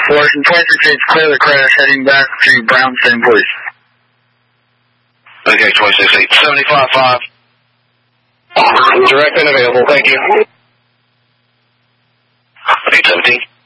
Florissant 26 clear the crash heading back to Brownston, please. Okay, 26-8, 75-5. Direct and available, thank you. Okay, 17.